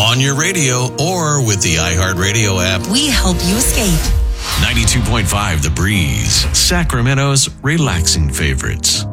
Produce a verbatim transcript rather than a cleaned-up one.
on your radio, or with the iHeartRadio app. We help you escape. ninety-two point five The Breeze, Sacramento's relaxing favorites.